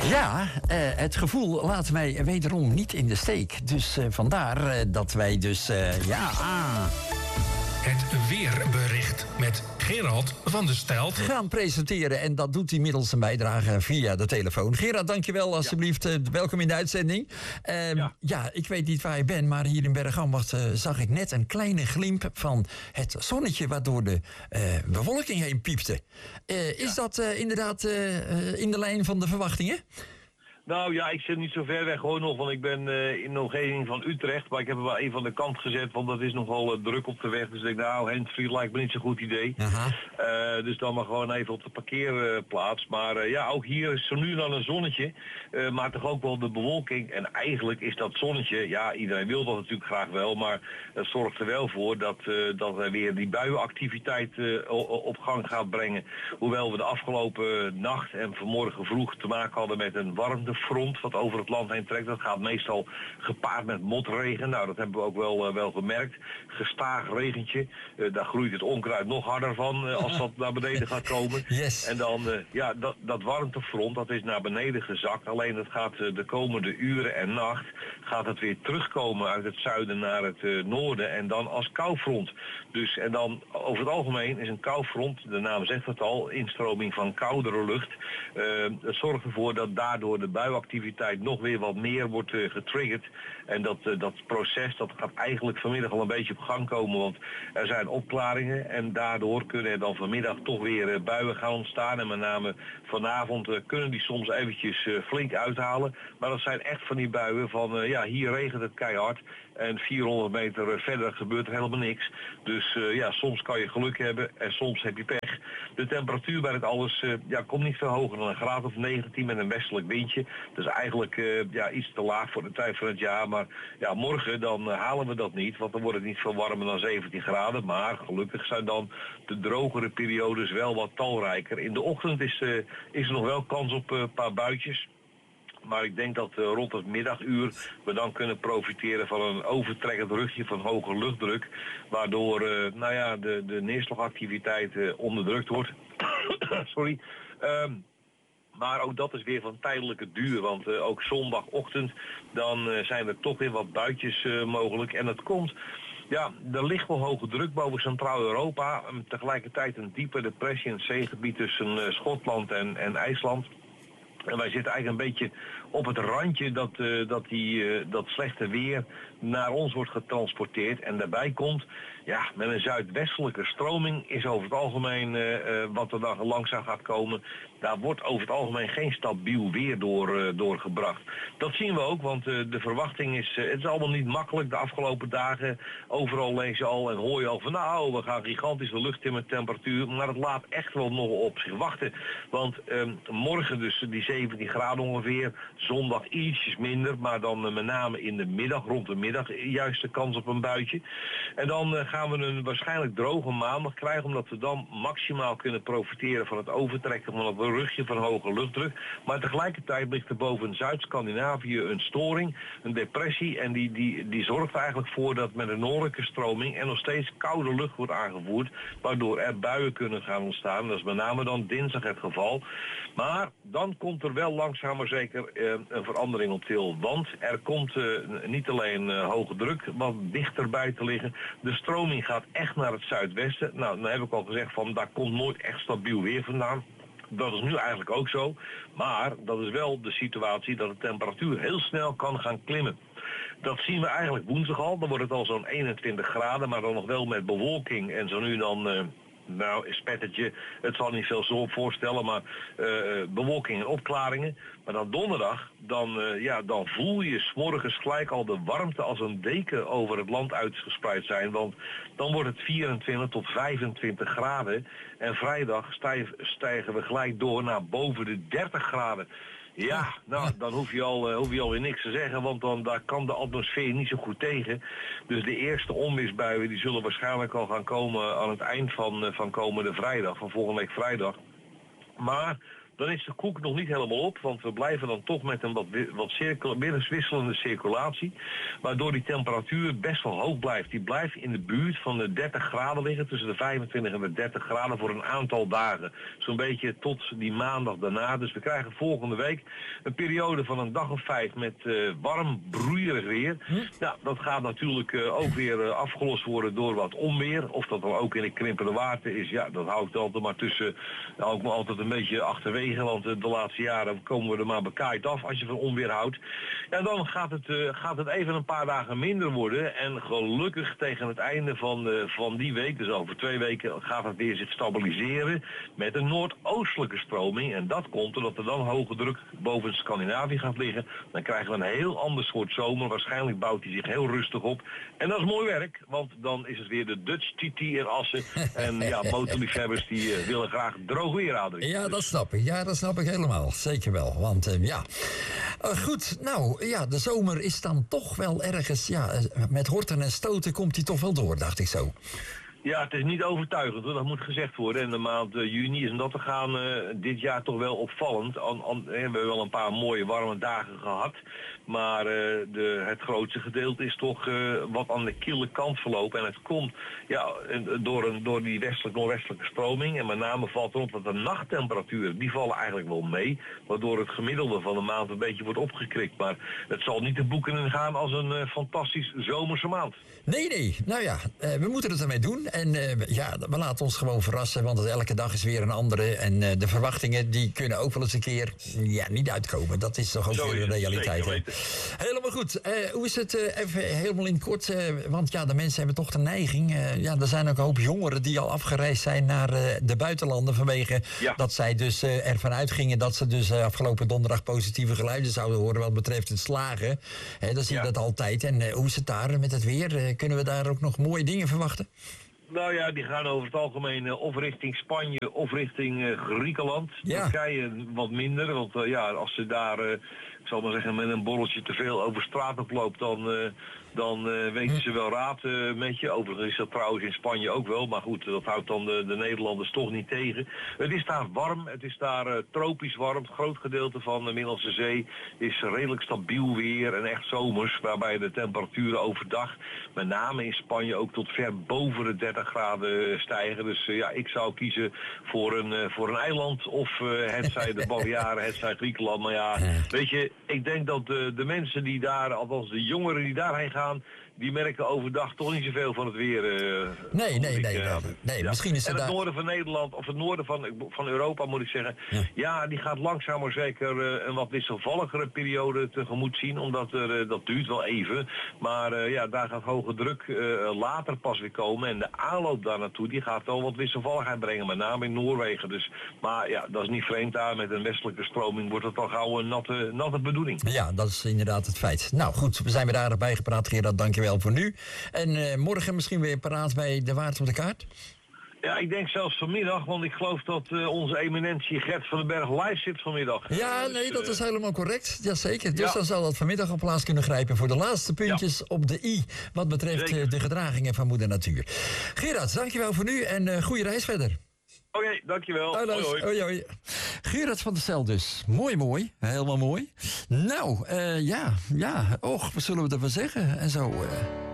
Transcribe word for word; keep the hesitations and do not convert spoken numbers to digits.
Ja, uh, het gevoel laat mij wederom niet in de steek. Dus uh, vandaar uh, dat wij dus, uh, ja... Ah. Het weerbericht met Gerald van der Stelt gaan presenteren. En dat doet hij middels een bijdrage via de telefoon. Gerard, dankjewel alsjeblieft. Ja. Uh, welkom in de uitzending. Uh, ja. ja, ik weet niet waar je bent, maar hier in Bergambacht uh, zag ik net een kleine glimp van het zonnetje waardoor de uh, bewolking heen piepte. Uh, is ja. dat uh, inderdaad uh, in de lijn van de verwachtingen? Nou ja, ik zit niet zo ver weg hoor nog, want ik ben uh, in de omgeving van Utrecht, maar ik heb er wel even aan de kant gezet, want dat is nogal uh, druk op de weg. Dus ik denk, nou, handsfree lijkt me niet zo'n goed idee. Uh, dus dan maar gewoon even op de parkeerplaats. Maar uh, ja, ook hier is zo nu dan een zonnetje, uh, maar toch ook wel de bewolking. En eigenlijk is dat zonnetje, ja, iedereen wil dat natuurlijk graag wel, maar het zorgt er wel voor dat, uh, dat er weer die buienactiviteit uh, op gang gaat brengen. Hoewel we de afgelopen nacht en vanmorgen vroeg te maken hadden met een warmte front wat over het land heen trekt. Dat gaat meestal gepaard met motregen. Nou, dat hebben we ook wel, uh, wel gemerkt. Gestaag regentje. Uh, daar groeit het onkruid nog harder van uh, als dat naar beneden gaat komen. Yes. En dan, uh, ja, dat, dat warmtefront, dat is naar beneden gezakt. Alleen dat gaat uh, de komende uren en nacht gaat het weer terugkomen uit het zuiden naar het uh, noorden en dan als koufront. Dus, en dan over het algemeen is een koufront, de naam zegt het al, instroming van koudere lucht. Uh, dat zorgt ervoor dat daardoor de buiactiviteit nog weer wat meer wordt uh, getriggerd. En dat, uh, dat proces dat gaat eigenlijk vanmiddag al een beetje op gang komen. Want er zijn opklaringen en daardoor kunnen er dan vanmiddag toch weer uh, buien gaan ontstaan. En met name vanavond uh, kunnen die soms eventjes uh, flink uithalen. Maar dat zijn echt van die buien van uh, ja, hier regent het keihard. En vierhonderd meter verder gebeurt er helemaal niks. Dus uh, ja, soms kan je geluk hebben en soms heb je pech. De temperatuur bij het alles uh, ja, komt niet veel hoger dan een graad of negentien met een westelijk windje. Dat is eigenlijk uh, ja, iets te laag voor de tijd van het jaar. Maar ja, morgen dan uh, halen we dat niet. Want dan wordt het niet veel warmer dan zeventien graden. Maar gelukkig zijn dan de drogere periodes wel wat talrijker. In de ochtend is, uh, is er nog wel kans op een uh, paar buitjes. Maar ik denk dat uh, rond het middaguur we dan kunnen profiteren van een overtrekkend rugje van hoge luchtdruk. Waardoor uh, nou ja, de, de neerslagactiviteit uh, onderdrukt wordt. Sorry. Um, Maar ook dat is weer van tijdelijke duur, want uh, ook zondagochtend dan uh, zijn er toch weer wat buitjes uh, mogelijk. En dat komt, ja, er ligt wel hoge druk boven Centraal-Europa. Um, tegelijkertijd een diepe depressie in het zeegebied tussen uh, Schotland en, en IJsland. En wij zitten eigenlijk een beetje op het randje dat, uh, dat, die, uh, dat slechte weer naar ons wordt getransporteerd. En daarbij komt, ja, met een zuidwestelijke stroming is over het algemeen uh, uh, wat er dan langzaam gaat komen. Daar wordt over het algemeen geen stabiel weer door, uh, doorgebracht. Dat zien we ook, want uh, de verwachting is, uh, het is allemaal niet makkelijk de afgelopen dagen. Overal lees je al en hoor je al van nou, we gaan gigantisch de lucht in met temperatuur. Maar het laat echt wel nog op zich wachten. Want um, morgen dus die zeventien graden ongeveer, zondag ietsjes minder, maar dan uh, met name in de middag, rond de middag, juist de kans op een buitje. En dan uh, gaan we een waarschijnlijk droge maandag krijgen, omdat we dan maximaal kunnen profiteren van het overtrekken van het rugje van hoge luchtdruk. Maar tegelijkertijd ligt er boven Zuid-Scandinavië een storing, een depressie, en die, die, die zorgt er eigenlijk voor dat met een noordelijke stroming er nog steeds koude lucht wordt aangevoerd, waardoor er buien kunnen gaan ontstaan. Dat is met name dan dinsdag het geval. Maar dan komt er wel langzaam maar zeker uh, een verandering op til. Want er komt uh, niet alleen uh, hoge druk wat dichterbij te liggen. De stroming gaat echt naar het zuidwesten. Nou, dan heb ik al gezegd van daar komt nooit echt stabiel weer vandaan. Dat is nu eigenlijk ook zo. Maar dat is wel de situatie dat de temperatuur heel snel kan gaan klimmen. Dat zien we eigenlijk woensdag al. Dan wordt het al zo'n eenentwintig graden, maar dan nog wel met bewolking en zo nu dan... Uh, Nou, een spettertje, het zal niet veel zo voorstellen, maar uh, bewolking en opklaringen. Maar dan donderdag, dan, uh, ja, dan voel je 's morgens gelijk al de warmte als een deken over het land uitgespreid zijn. Want dan wordt het vierentwintig tot vijfentwintig graden. En vrijdag stijf, stijgen we gelijk door naar boven de dertig graden. Ja, nou, dan hoef je, al, uh, hoef je alweer niks te zeggen, want dan daar kan de atmosfeer niet zo goed tegen. Dus de eerste onweersbuien die zullen waarschijnlijk al gaan komen aan het eind van, uh, van komende vrijdag, van volgende week vrijdag. Maar dan is de koek nog niet helemaal op, want we blijven dan toch met een wat, wat cirkel, wisselende circulatie, waardoor die temperatuur best wel hoog blijft. Die blijft in de buurt van de dertig graden liggen, tussen de vijfentwintig en de dertig graden voor een aantal dagen. Zo'n beetje tot die maandag daarna. Dus we krijgen volgende week een periode van een dag of vijf met uh, warm, broeierig weer. Hm? Ja, dat gaat natuurlijk uh, ook weer uh, afgelost worden door wat onweer. Of dat dan ook in de krimpende water is, ja, dat houdt altijd maar tussen, nou, ook maar altijd een beetje achterwege, want uh, de laatste jaren komen we er maar bekaaid af als je van onweer houdt. En dan gaat het, uh, gaat het even een paar dagen minder worden en gelukkig tegen het einde van, uh, van die week, dus over twee weken, gaat het weer zich stabiliseren met een noordoostelijke stroming. En dat komt omdat er dan hoge druk boven Scandinavië gaat liggen. Dan krijgen we een heel ander soort zomer. Waarschijnlijk bouwt hij zich heel rustig op. En dat is mooi werk, want dan is het weer de Dutch T T in Assen. En ja, motorliefhebbers die uh, willen graag droog weer houden. Ja, dat snap ik. Ja, dat snap ik helemaal. Zeker wel. Want uh, ja. Uh, goed, nou ja, de zomer is dan toch wel ergens, ja, uh, met horten en stoten komt hij toch wel door, dacht ik zo. Ja, het is niet overtuigend, hoor. Dat moet gezegd worden. En de maand uh, juni is omdat we gaan uh, dit jaar toch wel opvallend. An, an, we hebben wel een paar mooie warme dagen gehad. Maar uh, de, het grootste gedeelte is toch uh, wat aan de kille kant verlopen. En het komt ja, door, een, door die westelijk noordwestelijke stroming. En met name valt erop dat de nachttemperaturen, die vallen eigenlijk wel mee. Waardoor het gemiddelde van de maand een beetje wordt opgekrikt. Maar het zal niet de boeken in gaan als een uh, fantastisch zomerse maand. Nee, nee. Nou ja, uh, we moeten het ermee doen. En uh, ja, we laten ons gewoon verrassen, want het elke dag is weer een andere. En uh, de verwachtingen, die kunnen ook wel eens een keer ja, niet uitkomen. Dat is toch ook Zo weer de realiteit. Hè? Helemaal goed. Uh, hoe is het uh, even helemaal in het kort? Uh, want ja, de mensen hebben toch de neiging. Uh, ja, er zijn ook een hoop jongeren die al afgereisd zijn naar uh, de buitenlanden. Vanwege ja. dat zij dus uh, ervan uitgingen dat ze dus uh, afgelopen donderdag positieve geluiden zouden horen wat betreft het slagen. He, dan zie je ja. dat altijd. En uh, hoe is het daar met het weer? Uh, kunnen we daar ook nog mooie dingen verwachten? Nou ja, die gaan over het algemeen uh, of richting Spanje of richting uh, Griekenland. Ja. Turkije wat minder, want uh, ja, als ze daar, uh, ik zal maar zeggen, met een borreltje te veel over straat oploopt, dan, uh, dan uh, weten ze wel raad uh, met je. Overigens is dat trouwens in Spanje ook wel, maar goed, dat houdt dan de, de Nederlanders toch niet tegen. Het is daar warm, het is daar uh, tropisch warm. Het groot gedeelte van de Middellandse Zee is redelijk stabiel weer en echt zomers, waarbij de temperaturen overdag, met name in Spanje, ook tot ver boven de dertig graden stijgen. Dus uh, ja, ik zou kiezen voor een, uh, voor een eiland of uh, het zij de Balearen, het zij Griekenland. Maar ja, weet je, ik denk dat de, de mensen die daar, althans de jongeren die daarheen gaan, die merken overdag toch niet zoveel van het weer. Uh, nee, nee, ik, nee, uh, nee. nee ja. Misschien is het en het daar... noorden van Nederland, of het noorden van, van Europa moet ik zeggen, ja, ja die gaat langzaam maar zeker uh, een wat wisselvalligere periode tegemoet zien, omdat er, uh, dat duurt wel even. Maar uh, ja, daar gaat hoge druk uh, later pas weer komen en de aanloop daar naartoe, die gaat wel wat wisselvalligheid brengen, met name in Noorwegen. Dus, maar ja, dat is niet vreemd daar, met een westelijke stroming wordt het al gauw een natte, natte bedoeling. Ja, dat is inderdaad het feit. Nou goed, we zijn weer aardig bijgepraat, Gerard, dankjewel voor nu. En uh, morgen misschien weer paraat bij de Waard op de Kaart? Ja, ik denk zelfs vanmiddag, want ik geloof dat uh, onze eminentie Gert van den Berg live zit vanmiddag. Ja, dus, nee, dat uh, is helemaal correct. Jazeker. Dus ja. dan zal dat vanmiddag op plaats kunnen grijpen voor de laatste puntjes ja. op de i, wat betreft uh, de gedragingen van moeder natuur. Gerard, dankjewel voor nu en uh, goede reis verder. Oké, okay, dankjewel. Hoi, hoi. Hoi, hoi. hoi. Gerard van der Stel dus. Mooi, mooi. Helemaal mooi. Nou, uh, ja, ja. Och, wat zullen we ervan zeggen? En zo... Uh...